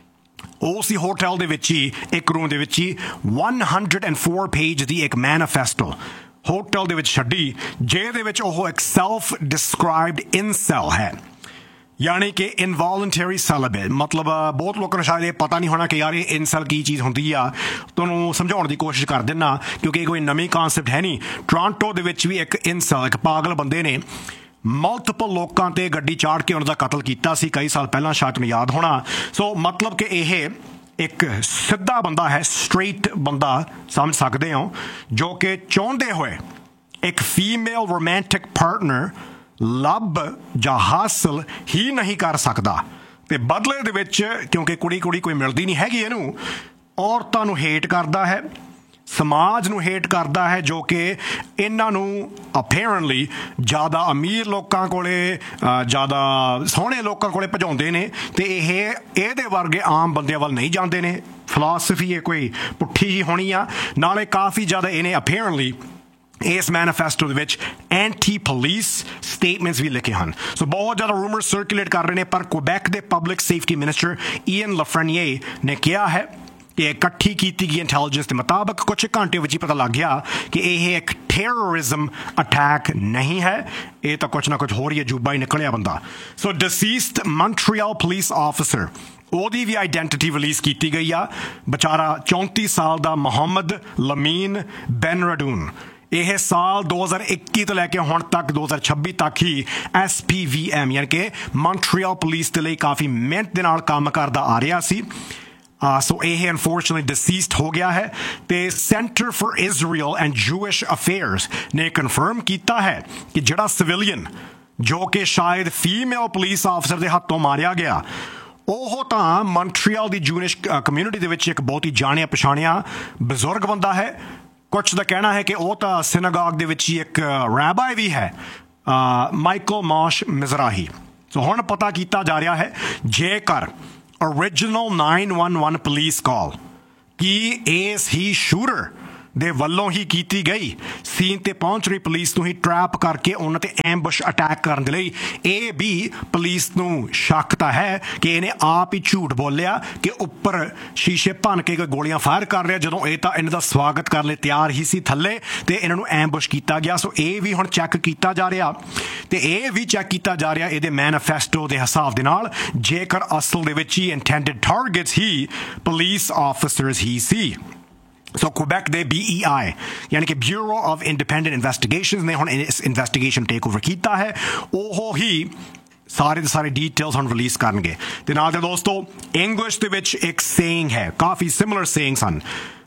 ਉਸੇ ਹੋਟਲ ਦੇ ਵਿੱਚ ਹੀ ਇੱਕ ਰੂਮ ਦੇ ਵਿੱਚ ਹੀ 104 ਪੇਜ ਦੀ ਇੱਕ ਮੈਨੀਫੈਸਟੋ ਹੋਟਲ ਦੇ ਵਿੱਚ ਛੱਡੀ ਜਿਹਦੇ ਵਿੱਚ ਉਹ ਇੱਕ ਸੈਲਫ ਡਿਸਕ੍ਰਾਈਬਡ ਇਨਸੈਲ ਹੈ यानी कि इनवॉलंटरी सेलिबेट मतलब बहुत लोगों को शायद ये पता नहीं होना कि यार ये इनसेल की चीज़ होती है ਤੁਹਾਨੂੰ ਸਮਝਾਉਣ ਦੀ ਕੋਸ਼ਿਸ਼ ਕਰ ਦਿੰਨਾ ਕਿਉਂਕਿ ਕੋਈ ਨਵੀਂ ਕਾਨਸੈਪਟ ਹੈ ਨਹੀਂ ਟੋਰਾਂਟੋ ਦੇ ਵਿੱਚ ਵੀ ਇੱਕ ਇਨਸੈਲ ਇੱਕ ਪਾਗਲ ਬੰਦੇ ਨੇ ਮਲਟੀਪਲ ਲੋਕਾਂ ਤੇ ਗੱਡੀ ਚਾੜ ਕੇ ਉਹਨਾਂ ਦਾ ਕਤਲ ਕੀਤਾ ਸੀ ਕਈ ਸਾਲ ਪਹਿਲਾਂ ਸ਼ਾਇਦ ਤੁਹਾਨੂੰ ਯਾਦ ਹੋਣਾ ਸੋ ਮਤਲਬ ਕਿ ਇਹ ਇੱਕ ਸਿੱਧਾ ਬੰਦਾ ਹੈ ਸਟ੍ਰੇਟ ਬੰਦਾ ਸਮਝ ਸਕਦੇ ਹੋ ਜੋ ਕਿ ਚਾਹੁੰਦੇ ਹੋਏ ਇੱਕ ਫੀਮੇਲ ਰੋਮਾਂਟਿਕ ਪਾਰਟਨਰ ਲੱਭ ਜਾਂ ਹਾਸਲ ਹੀ ਨਹੀਂ ਕਰ ਸਕਦਾ ਤੇ ਬਦਲੇ ਦੇ ਵਿੱਚ ਕਿਉਂਕਿ ਕੁੜੀ ਕੋਈ ਮਿਲਦੀ ਨਹੀਂ ਹੈਗੀ ਇਹਨੂੰ ਔਰਤਾਂ ਨੂੰ ਹੇਟ ਕਰਦਾ ਹੈ ਸਮਾਜ ਨੂੰ ਹੇਟ ਕਰਦਾ ਹੈ ਜੋ ਕਿ ਇਹਨਾਂ ਨੂੰ ਅਪੈਰੈਂਟਲੀ ਜ਼ਿਆਦਾ ਅਮੀਰ ਲੋਕਾਂ ਕੋਲੇ ਜ਼ਿਆਦਾ ਸੋਹਣੇ ਲੋਕਾਂ ਕੋਲੇ ਭਜਾਉਂਦੇ ਨੇ ਤੇ ਇਹਦੇ ਵਰਗੇ ਆਮ ਬੰਦਿਆਂ ਵੱਲ ਨਹੀਂ ਜਾਂਦੇ ਨੇ ਫਿਲਾਸਫੀ ਇਹ ਕੋਈ ਪੁੱਠੀ ਹੀ ਹੋਣੀ ਆ ਨਾਲੇ ਕਾਫੀ ਜ਼ਿਆਦਾ ਇਹਨੇ ਅਪੈਰੈਂਟਲੀ ਇਸ ਮੈਨੀਫੈਸਟੋ ਦੇ ਵਿੱਚ ਐਂਟੀ ਪੁਲਿਸ ਸਟੇਟਮੈਂਟਸ ਵੀ ਲਿਖੇ ਹਨ ਸੋ ਬਹੁਤ ਜ਼ਿਆਦਾ ਰੂਮਰਸ ਸਰਕੂਲੇਟ ਕਰ ਰਹੇ ਨੇ ਪਰ ਕੁਬੈਕ ਦੇ ਪਬਲਿਕ ਸੇਫਟੀ ਮਿਨਿਸਟਰ ਈਅਨ ਲਫਰਨੀਏ ਨੇ ਕਿਹਾ ਹੈ ਕਿ ਇਕੱਠੀ ਕੀਤੀ ਗਈ ਇੰਟੈਲੀਜੈਂਸ ਦੇ ਮੁਤਾਬਕ ਕੁਝ ਘੰਟੇ ਵਿੱਚ ਹੀ ਪਤਾ ਲੱਗ ਗਿਆ ਕਿ ਇਹ ਇੱਕ ਟੈਰਰਿਜ਼ਮ ਅਟੈਕ ਨਹੀਂ ਹੈ ਇਹ ਤਾਂ ਕੁਝ ਨਾ ਕੁਝ ਹੋ ਰਹੀ ਹੈ ਜੂਬਾ ਹੀ ਨਿਕਲਿਆ ਬੰਦਾ ਸੋ ਡਿਸੀਸਡ ਮੌਂਟਰੀਅਲ ਪੁਲਿਸ ਆਫਿਸਰ ਉਹਦੀ ਵੀ ਆਈਡੈਂਟੀਟੀ ਰਿਲੀਜ਼ ਕੀਤੀ ਗਈ ਆ ਵਿਚਾਰਾ 34 ਸਾਲ ਦਾ ਮੁਹੰਮਦ ਲਮੀਨ ਬੈਨਰਾਡੂਨ ਇਹ ਸਾਲ 2021 ਤੋਂ ਲੈ ਕੇ ਹੁਣ ਤੱਕ 2026 ਤੱਕ ਹੀ SPVM ਯਾਨੀ ਕਿ ਮੌਂਟਰੀਅਲ ਪੁਲਿਸ ਦੇ ਲਈ ਕਾਫੀ ਮਿਹਨਤ ਦੇ ਨਾਲ ਕੰਮ ਕਰਦਾ ਆ ਰਿਹਾ ਸੀ ਸੋ ਇਹ ਅਨਫੋਰਚੂਨੇਟਲੀ ਡਿਸੀਸਡ ਹੋ ਗਿਆ ਹੈ ਤੇ centre for Israel and ਜੂਇਸ਼ affairs ਨੇ ਕਨਫਰਮ ਕੀਤਾ ਹੈ ਕਿ ਜਿਹੜਾ ਸਿਵਿਲੀਅਨ ਜੋ ਕਿ ਸ਼ਾਇਦ ਫੀਮੇਲ ਪੁਲਿਸ ਆਫਿਸਰ ਦੇ ਹੱਥੋਂ ਮਾਰਿਆ ਗਿਆ ਉਹ ਤਾਂ ਮੌਂਟਰੀਅਲ ਦੀ ਜੂਇਸ਼ ਕਮਿਊਨਿਟੀ ਦੇ ਵਿੱਚ ਇੱਕ ਬਹੁਤ ਹੀ ਜਾਣਿਆ ਪਛਾਣਿਆ ਬਜ਼ੁਰਗ ਬੰਦਾ ਹੈ ਕੁਝ ਦਾ ਕਹਿਣਾ ਹੈ ਕਿ ਉਹ ਤਾਂ ਸਿਨਾਗੋਗ ਦੇ ਵਿੱਚ ਹੀ ਇੱਕ ਰੈਬਾਈ ਵੀ ਹੈ ਮਾਈਕਲ ਮੋਸ਼ ਮਿਜ਼ਰਾਹੀ ਸੋ ਹੁਣ ਪਤਾ ਕੀਤਾ ਜਾ ਰਿਹਾ ਹੈ ਜੇਕਰ original 911 ਪੁਲਿਸ ਕਾਲ ਕਿ ਇਸ ਹੀ ਸ਼ੂਟਰ ਦੇ ਵੱਲੋਂ ਹੀ ਕੀਤੀ ਗਈ। ਸੀਨ ਤੇ ਪਹੁੰਚ ਰਹੀ ਪੁਲਿਸ ਨੂੰ ਹੀ ਟਰੈਪ ਕਰਕੇ ਉਹਨਾਂ ਤੇ ਐਂਬੁਸ਼ ਅਟੈਕ ਕਰਨ ਦੇ ਲਈ ਇਹ ਵੀ ਪੁਲਿਸ ਨੂੰ ਸ਼ੱਕ ਤਾਂ ਹੈ ਕਿ ਇਹਨੇ ਆਪ ਹੀ ਝੂਠ ਬੋਲਿਆ ਕਿ ਉੱਪਰ ਸ਼ੀਸ਼ੇ ਭੰਨ ਕੇ ਕੋਈ ਗੋਲੀਆਂ ਫਾਇਰ ਕਰ ਰਿਹਾ, ਜਦੋਂ ਇਹ ਤਾਂ ਇਹਨਾਂ ਦਾ ਸਵਾਗਤ ਕਰਨ ਲਈ ਤਿਆਰ ਹੀ ਸੀ ਥੱਲੇ ਤੇ ਇਹਨਾਂ ਨੂੰ ਐਂਬੁਸ਼ ਕੀਤਾ ਗਿਆ। ਸੋ ਇਹ ਵੀ ਹੁਣ ਚੈੱਕ ਕੀਤਾ ਜਾ ਰਿਹਾ ਤੇ ਇਹ ਵੀ ਚੈੱਕ ਕੀਤਾ ਜਾ ਰਿਹਾ ਇਹਦੇ ਮੈਨੀਫੈਸਟੋ ਦੇ ਹਿਸਾਬ ਦੇ ਨਾਲ, ਜੇਕਰ ਅਸਲ ਦੇ ਵਿੱਚ ਹੀ ਇੰਟੈਂਡਡ ਟਾਰਗੇਟਸ ਹੀ ਪੁਲਿਸ ਆਫਿਸਰਸ ਹੀ ਸੀ। ਸੋ ਕੁਬੈਕ ਦੇ BEI ਯਾਨੀ ਕਿ ਬਿਊਰੋ ਆਫ ਇੰਡੀਪੈਂਡੈਂਟ ਇਨਵੈਸਟੀਗੇਸ਼ਨਸ ਨੇ ਹੁਣ ਇਸ ਇਨਵੈਸਟੀਗੇਸ਼ਨ ਟੇਕ ਓਵਰ ਕੀਤਾ ਹੈ। ਉਹ ਹੀ ਸਾਰੇ ਦੇ ਸਾਰੇ ਡੀਟੇਲਸ ਹੁਣ ਰਿਲੀਜ਼ ਕਰਨਗੇ। ਤੇ ਨਾਲ ਦੇ ਦੋਸਤੋ ਇੰਗਲਿਸ਼ ਦੇ ਵਿੱਚ ਇੱਕ ਸੇਇੰਗ ਹੈ, ਕਾਫੀ ਸਿਮਿਲਰ ਸੇਇੰਗਸ ਹਨ।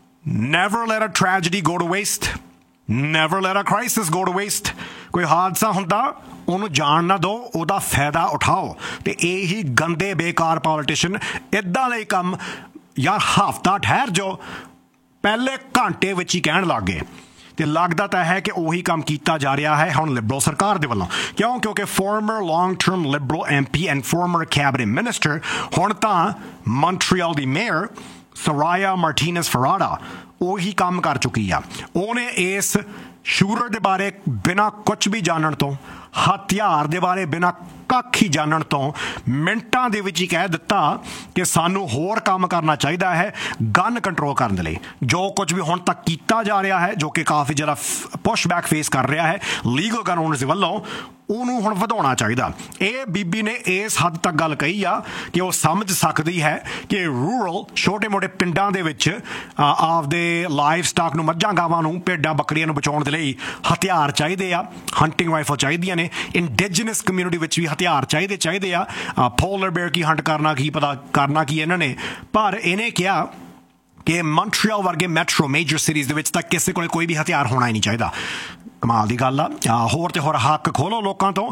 Never light a tragedy go to waste, never light a crisis go to waste. ਕੋਈ ਹਾਦਸਾ ਹੁੰਦਾ ਉਹਨੂੰ ਜਾਣ ਨਾ ਦਿਓ, ਉਹਦਾ ਫਾਇਦਾ ਉਠਾਓ। ਤੇ ਇਹੀ ਗੰਦੇ ਬੇਕਾਰ ਪੋਲੀਟੀਸ਼ੀਅਨ ਇੱਦਾਂ ਦੇ ਕੰਮ ਯਾਰ ਹਫ਼ਤਾ ਠਹਿਰ ਜਾਓ ਪਹਿਲੇ ਘੰਟੇ ਵਿੱਚ ਹੀ ਕਹਿਣ ਲੱਗ ਗਏ। ਤੇ ਲੱਗਦਾ ਤਾਂ ਹੈ ਕਿ ਉਹੀ ਕੰਮ ਕੀਤਾ ਜਾ ਰਿਹਾ ਹੈ ਹੁਣ ਲਿਬਰਲ ਸਰਕਾਰ ਦੇ ਵੱਲੋਂ। ਕਿਉਂਕਿ farmer long term Liberal MP and farmer cabinet minister ਹੁਣ ਤਾਂ ਮੌਂਟਰੀਅਲ ਦੀ ਮੇਅਰ ਸਰਾਇਆ ਮਾਰਟੀਨਸ ਫਰਾਡਾ ਉਹੀ ਕੰਮ ਕਰ ਚੁੱਕੀ ਆ। ਉਹਨੇ ਇਸ ਸ਼ੂਟਰ ਦੇ ਬਾਰੇ ਬਿਨਾਂ ਕੁਝ ਵੀ ਜਾਣਨ ਤੋਂ, ਹਥਿਆਰ ਦੇ ਬਾਰੇ ਬਿਨਾਂ ਕੱਖ ਹੀ ਜਾਣਨ ਤੋਂ ਮਿੰਟਾਂ ਦੇ ਵਿੱਚ ਹੀ ਕਹਿ ਦਿੱਤਾ ਕਿ ਸਾਨੂੰ ਹੋਰ ਕੰਮ ਕਰਨਾ ਚਾਹੀਦਾ ਹੈ ਗਨ ਕੰਟਰੋਲ ਕਰਨ ਦੇ ਲਈ। ਜੋ ਕੁਝ ਵੀ ਹੁਣ ਤੱਕ ਕੀਤਾ ਜਾ ਰਿਹਾ ਹੈ, ਜੋ ਕਿ ਕਾਫੀ ਜ਼ਿਆਦਾ ਪੁਸ਼ਬੈਕ ਫੇਸ ਕਰ ਰਿਹਾ ਹੈ ਲੀਗਲ ਗਨ ਓਨਰਸ ਦੇ ਵੱਲੋਂ, ਉਹਨੂੰ ਹੁਣ ਵਧਾਉਣਾ ਚਾਹੀਦਾ। ਇਹ ਬੀਬੀ ਨੇ ਇਸ ਹੱਦ ਤੱਕ ਗੱਲ ਕਹੀ ਆ ਕਿ ਉਹ ਸਮਝ ਸਕਦੀ ਹੈ ਕਿ ਰੂਰਲ ਛੋਟੇ ਮੋਟੇ ਪਿੰਡਾਂ ਦੇ ਵਿੱਚ ਆਪਦੇ ਲਾਈਵ ਸਟਾਕ ਨੂੰ, ਮੱਝਾਂ ਗਾਵਾਂ ਨੂੰ, ਭੇਡਾਂ ਬੱਕਰੀਆਂ ਨੂੰ ਬਚਾਉਣ ਦੇ ਲਈ ਹਥਿਆਰ ਚਾਹੀਦੇ ਆ, ਹੰਟਿੰਗ ਰਾਈਫਲ ਚਾਹੀਦੀਆਂ ਨੇ। ਇੰਡੀਜਨਸ ਕਮਿਊਨਿਟੀ ਵਿੱਚ ਵੀ ਹਥਿਆਰ ਚਾਹੀਦੇ ਆ। ਪੋਲਰ ਬੇਅਰ ਕੀ ਹੰਟ ਕਰਨਾ, ਕੀ ਪਤਾ ਕਰਨਾ ਕੀ ਇਹਨਾਂ ਨੇ। ਪਰ ਇਹਨੇ ਕਿਹਾ ਕਿ ਮੌਂਟਰੀਅਲ ਵਰਗੇ ਮੈਟਰੋ ਮੇਜਰ ਸਿਟੀਜ਼ ਦੇ ਵਿੱਚ ਤਾਂ ਕਿਸੇ ਕੋਲ ਕੋਈ ਵੀ ਹਥਿਆਰ ਹੋਣਾ ਹੀ ਨਹੀਂ ਚਾਹੀਦਾ। ਕਮਾਲ ਦੀ ਗੱਲ ਆ। ਹੋਰ ਤੇ ਹੋਰ ਹੱਕ ਖੋਲੋ ਲੋਕਾਂ ਤੋਂ।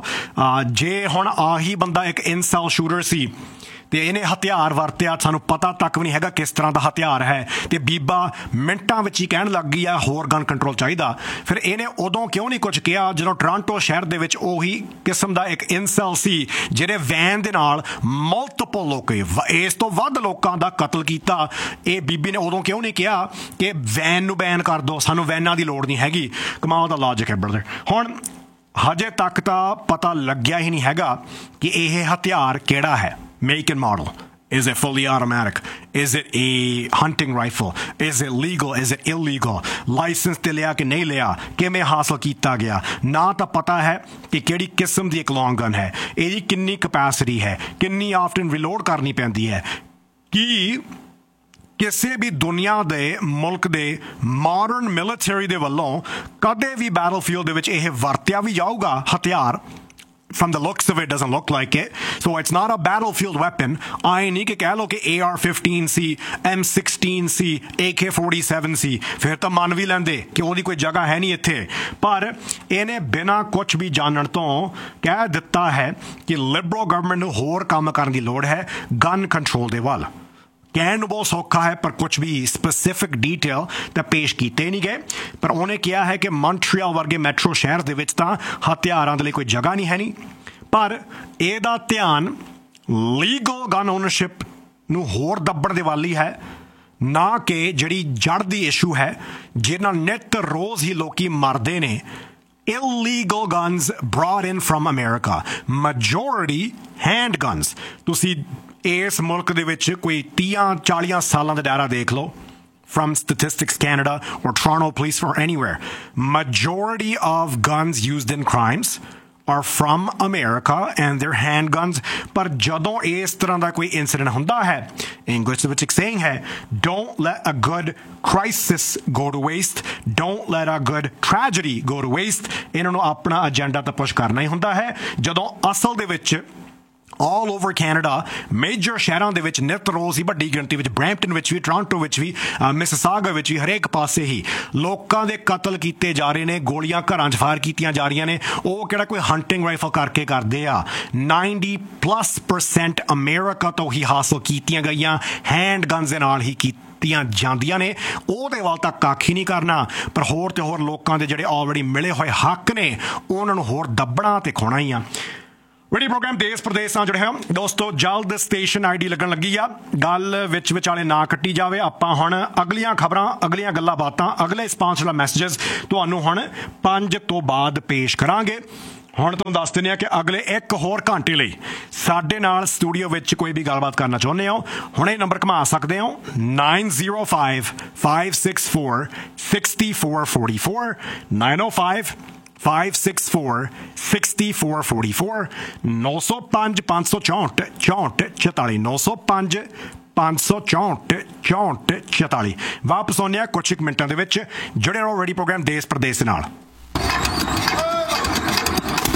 ਜੇ ਹੁਣ ਆਹੀ ਬੰਦਾ ਇੱਕ ਇਨਸੈਲ ਸ਼ੂਟਰ ਸੀ ਤੇ ਇਹਨੇ ਹਥਿਆਰ ਵਰਤਿਆ, ਸਾਨੂੰ ਪਤਾ ਤੱਕ ਵੀ ਨਹੀਂ ਹੈਗਾ ਕਿਸ ਤਰ੍ਹਾਂ ਦਾ ਹਥਿਆਰ ਹੈ, ਤੇ ਬੀਬਾ ਮਿੰਟਾਂ ਵਿੱਚ ਹੀ ਕਹਿਣ ਲੱਗ ਗਈ ਆ ਹੋਰ ਗਨ ਕੰਟਰੋਲ ਚਾਹੀਦਾ। ਫਿਰ ਇਹਨੇ ਉਦੋਂ ਕਿਉਂ ਨਹੀਂ ਕੁਝ ਕਿਹਾ ਜਦੋਂ ਟੋਰਾਂਟੋ ਸ਼ਹਿਰ ਦੇ ਵਿੱਚ ਉਹੀ ਕਿਸਮ ਦਾ ਇੱਕ ਇਨਸੈਲ ਸੀ ਜਿਹਨੇ ਵੈਨ ਦੇ ਨਾਲ ਮਲਟੀਪਲ ਇਸ ਤੋਂ ਵੱਧ ਲੋਕਾਂ ਦਾ ਕਤਲ ਕੀਤਾ। ਇਹ ਬੀਬੀ ਨੇ ਉਦੋਂ ਕਿਉਂ ਨਹੀਂ ਕਿਹਾ ਕਿ ਵੈਨ ਨੂੰ ਬੈਨ ਕਰ ਦਿਓ, ਸਾਨੂੰ ਵੈਨਾਂ ਦੀ ਲੋੜ ਨਹੀਂ ਹੈਗੀ। ਕਮਾਲ ਦਾ ਲੌਜਿਕ ਹੈ ਬ੍ਰਦਰ। ਹੁਣ ਹਜੇ ਤੱਕ ਤਾਂ ਪਤਾ ਲੱਗਿਆ ਹੀ ਨਹੀਂ ਹੈਗਾ ਕਿ ਇਹ ਹਥਿਆਰ ਕਿਹੜਾ ਹੈ, make and model. Is it fully automatic? Is it a hunting rifle? Is it legal? Is it illegal? License ਤੇ ਲਿਆ ਕਿ ਨਹੀਂ ਲਿਆ, ਕਿਵੇਂ ਹਾਸਲ ਕੀਤਾ ਗਿਆ, ਨਾ ਤਾਂ ਪਤਾ ਹੈ ਕਿ ਕਿਹੜੀ ਕਿਸਮ ਦੀ ਇੱਕ ਲੌਂਗ ਗਨ ਹੈ, ਇਹਦੀ ਕਿੰਨੀ ਕਪੈਸਿਟੀ ਹੈ, ਕਿੰਨੀ ਆਫਟਨ ਰਿਲੋਡ ਕਰਨੀ ਪੈਂਦੀ ਹੈ, ਕੀ ਕਿਸੇ ਵੀ ਦੁਨੀਆ ਦੇ ਮੁਲਕ ਦੇ ਮਾਡਰਨ ਮਿਲਟਰੀ ਦੇ ਵੱਲੋਂ ਕਦੇ ਵੀ ਬੈਟਲਫੀਲਡ ਦੇ ਵਿੱਚ ਇਹ ਵਰਤਿਆ ਵੀ ਜਾਊਗਾ ਹਥਿਆਰ। From the looks of it, doesn't look like it. So it's not a battlefield weapon. ਆਏ ਨਹੀਂ ਕਿ ਕਹਿ ਲਓ ਕਿ AR-15 ਸੀ, M16 ਸੀ, AK-47 ਸੀ, ਫਿਰ ਤਾਂ ਮੰਨ ਵੀ ਲੈਂਦੇ ਕਿ ਉਹਦੀ ਕੋਈ ਜਗ੍ਹਾ ਹੈ ਨਹੀਂ ਇੱਥੇ। ਪਰ ਇਹਨੇ ਬਿਨਾਂ ਕੁਝ ਵੀ ਜਾਣਨ ਤੋਂ ਕਹਿ ਦਿੱਤਾ ਹੈ ਕਿ ਲਿਬਰਲ ਗਵਰਨਮੈਂਟ ਨੂੰ ਹੋਰ ਕੰਮ ਕਰਨ ਦੀ ਲੋੜ ਹੈ ਗਨ ਕੰਟਰੋਲ ਦੇ ਵੱਲ। ਕਹਿਣ ਨੂੰ ਬਹੁਤ ਸੌਖਾ ਹੈ ਪਰ ਕੁਝ ਵੀ ਸਪੈਸੀਫਿਕ ਡੀਟੇਲ ਤਾਂ ਪੇਸ਼ ਕੀਤੇ ਨਹੀਂ ਗਏ। ਪਰ ਉਹਨੇ ਕਿਹਾ ਹੈ ਕਿ ਮੌਂਟਰੀਅਲ ਵਰਗੇ ਮੈਟਰੋ ਸ਼ਹਿਰ ਦੇ ਵਿੱਚ ਤਾਂ ਹਥਿਆਰਾਂ ਦੇ ਲਈ ਕੋਈ ਜਗ੍ਹਾ ਨਹੀਂ ਹੈ ਨਹੀਂ, ਪਰ ਇਹਦਾ ਧਿਆਨ ਲੀਗਲ ਗਨ ਓਨਰਸ਼ਿਪ ਨੂੰ ਹੋਰ ਦੱਬਣ ਦੇ ਵੱਲ ਹੀ ਹੈ, ਨਾ ਕਿ ਜਿਹੜੀ ਜੜ ਦੀ ਇਸ਼ੂ ਹੈ ਜਿਹਨਾਂ ਨਿੱਤ ਰੋਜ਼ ਹੀ ਲੋਕੀ ਮਰਦੇ ਨੇ। illegal guns brought in from America, majority handguns। ਤੁਸੀਂ ਇਸ ਮੁਲਕ ਦੇ ਵਿੱਚ ਕੋਈ 30-40 ਸਾਲਾਂ ਦਾ ਦਾਇਰਾ ਦੇਖ ਲਓ, from Statistics Canada or Toronto Police or anywhere, majority of guns used in crimes are from America and they're handguns। ਪਰ ਜਦੋਂ ਇਸ ਤਰ੍ਹਾਂ ਦਾ ਕੋਈ ਇਨਸੀਡੈਂਟ ਹੁੰਦਾ ਹੈ, ਇੰਗਲਿਸ਼ ਦੇ ਵਿੱਚ ਇੱਕ ਸੇਇੰਗ ਹੈ, don't let a good crisis go to waste, don't let a good tragedy go to waste। ਇਹਨਾਂ ਨੂੰ ਆਪਣਾ ਏਜੰਡਾ ਤਾਂ ਪੁਸ਼ ਕਰਨਾ ਹੀ ਹੁੰਦਾ ਹੈ। ਜਦੋਂ ਅਸਲ ਦੇ ਵਿੱਚ ਆਲ ਓਵਰ ਕੈਨੇਡਾ ਮੇਜਰ ਸ਼ਹਿਰਾਂ ਦੇ ਵਿੱਚ ਨਿੱਤ ਰੋਜ਼ ਹੀ ਵੱਡੀ ਗਿਣਤੀ ਵਿੱਚ, ਬਰੈਂਪਟਨ ਵਿੱਚ ਵੀ, ਟੋਰਾਂਟੋ ਵਿੱਚ ਵੀ, ਮਿਸਿਸਾਗਾ ਵਿੱਚ ਵੀ, ਹਰੇਕ ਪਾਸੇ ਹੀ ਲੋਕਾਂ ਦੇ ਕਤਲ ਕੀਤੇ ਜਾ ਰਹੇ ਨੇ, ਗੋਲੀਆਂ ਘਰਾਂ 'ਚ ਫਾਇਰ ਕੀਤੀਆਂ ਜਾ ਰਹੀਆਂ ਨੇ। ਉਹ ਕਿਹੜਾ ਕੋਈ ਹੰਟਿੰਗ ਰਾਈਫਲ ਕਰਕੇ ਕਰਦੇ ਆ, 90+% ਅਮਰੀਕਾ ਤੋਂ ਹੀ ਹਾਸਲ ਕੀਤੀਆਂ ਗਈਆਂ ਹੈਂਡ ਗਨਸ ਦੇ ਨਾਲ ਹੀ ਕੀਤੀਆਂ ਜਾਂਦੀਆਂ ਨੇ। ਉਹਦੇ ਵੱਲ ਤਾਂ ਕੱਖ ਹੀ ਨਹੀਂ ਕਰਨਾ, ਪਰ ਹੋਰ ਤੇ ਹੋਰ ਲੋਕਾਂ ਦੇ ਜਿਹੜੇ ਆਲਰੇਡੀ ਮਿਲੇ ਹੋਏ ਹੱਕ ਨੇ ਉਹਨਾਂ ਨੂੰ ਹੋਰ ਦੱਬਣਾ ਤੇ ਖੋਣਾ ਹੀ ਆ। ਵੀਡੀਓ ਪ੍ਰੋਗਰਾਮ ਦੇਸ਼ ਪ੍ਰਦੇਸ਼ ਨਾਲ ਜੁੜੇ ਹੋ ਦੋਸਤੋ। ਜਲਦ ਸਟੇਸ਼ਨ ਆਈਡੀ ਲੱਗਣ ਲੱਗੀ ਆ। ਗੱਲ ਵਿੱਚ ਵਿਚਾਲੇ ਨਾ ਕੱਟੀ ਜਾਵੇ। ਆਪਾਂ ਹੁਣ ਅਗਲੀਆਂ ਖਬਰਾਂ, ਅਗਲੀਆਂ ਗੱਲਾਂ ਬਾਤਾਂ, ਅਗਲੇ ਸਪਾਂਸਰ ਮੈਸੇजेस ਤੁਹਾਨੂੰ ਹੁਣ 5 ਤੋਂ ਬਾਅਦ ਪੇਸ਼ ਕਰਾਂਗੇ। ਹੁਣ ਤੁਹਾਨੂੰ ਦੱਸ ਦਿੰਦੇ ਹਾਂ ਕਿ ਅਗਲੇ 1 ਹੋਰ ਘੰਟੇ ਲਈ ਸਾਡੇ ਨਾਲ ਸਟੂਡੀਓ ਵਿੱਚ ਕੋਈ ਵੀ ਗੱਲਬਾਤ ਕਰਨਾ ਚਾਹੁੰਦੇ ਹੋ, ਹੁਣੇ ਨੰਬਰ ਘੁਮਾ ਸਕਦੇ ਹੋ 9055646444 9055646444 905 564 64 905 564 64 ਵਾਪਸ ਆਉਂਦੇ ਆ ਕੁਝ ਇੱਕ ਮਿੰਟਾਂ ਦੇ ਵਿੱਚ। ਜੁੜੇ ਰਹੋ ਰੇਡੀਓ ਪ੍ਰੋਗਰਾਮ ਦੇਸ਼ ਪ੍ਰਦੇਸ਼ ਨਾਲ।